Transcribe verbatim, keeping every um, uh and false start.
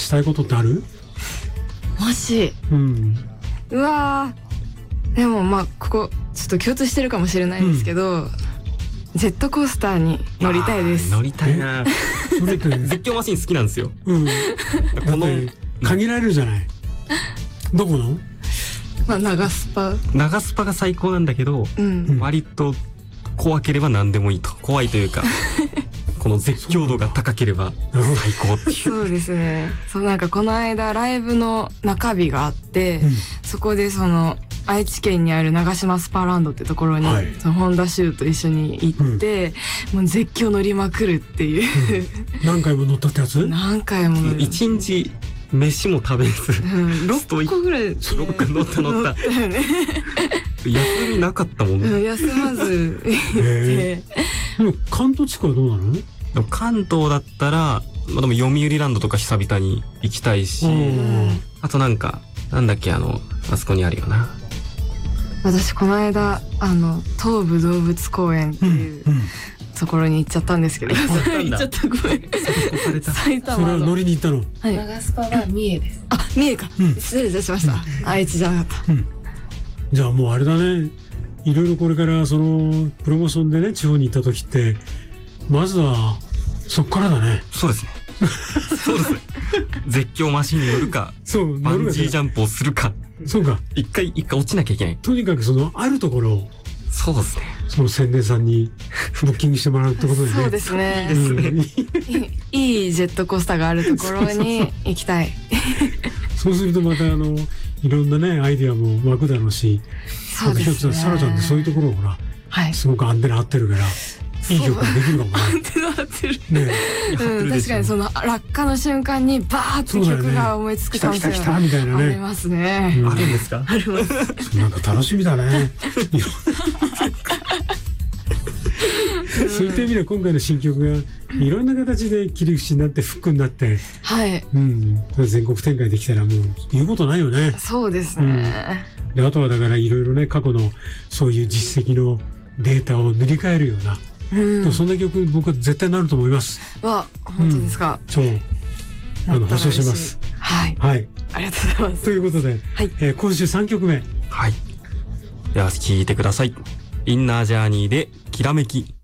したいことってある？ もし、 うん、 うわー、でもまあここちょっと共通してるかもしれないんですけど、うん、ジェットコースターに乗りたいです。 乗りたいな。 それって絶叫マシン好きなんですよ。 うん。この限られるじゃない。どこの？ まあ長スパ。 長スパが最高なんだけど、うん、割と怖ければ何でもいいと。怖いというか。この絶叫度が高ければ最高っていう。 そうですね。そう、なんかこの間ライブの中日があって、うん、そこでその愛知県にある長島スパランドってところに、はい、その本田修と一緒に行って、うん、もう絶叫乗りまくるっていう、 うん、何回も乗ったってやつ？ 何回も乗る。 一日飯も食べず、うん、 ろっこぐらい、ね、 ろっこ乗った乗った。休みなかったもんね。 うん、休まず行って。 でも関東地区はどうなの？でも関東だったら、まあ、でも読売ランドとか久々に行きたいし、あとなんかなんだっけ、あのあそこにあるよな。 私この間あの東武動物公園っていう、うんうん、ところに行っちゃったんですけど、行っちゃった、ごめん。埼玉の。 それは乗りに行ったの？ はい。長スパは三重です。あ、三重か。うん、失礼いたしました。うん、愛知じゃなかった。うん、 じゃあもうあれだね。いろいろこれからそのプロモーションでね地方に行った時ってまずはそっからだね。 そうですね。そうですね。絶叫マシンに乗るか、そうバンジージャンプをするか。 そうか。 一回一回落ちなきゃいけない。 とにかくそのあるところを。 そうですね。 その宣伝さんにブッキングしてもらうってことでね。 そうですね。いいですね。いいジェットコースターがあるところに行きたい。 そうするとまたあのいろんなねアイディアも湧くだろうし、 そうですね。 ひょっとしたらサラちゃんってそういうところをほら、はい、すごくアンテナ張ってるから。いい曲ができるかもね。 アンテナ張ってる。ね、うん、確かにその落下の瞬間にバーって曲が思いつくかもしれない。 来た来たみたいなね。 ありますね。 あるんですか？ あります。 なんか楽しみだね。そういった意味で今回の新曲がいろんな形で切り口になってフックになって、 はい。 うん、全国展開できたらもう言うことないよね。 そうですね。 うん、であとはだからいろいろね過去のそういう実績のデータを塗り替えるような。うん、そんな曲僕は絶対なると思います。 わ、本当ですか。 うん、そう、あの保証します。 はい。 はい。 ありがとうございます。 ということで、はい、えー、今週さんきょくめ。 はい。では聴いてください。インナージャーニーできらめき。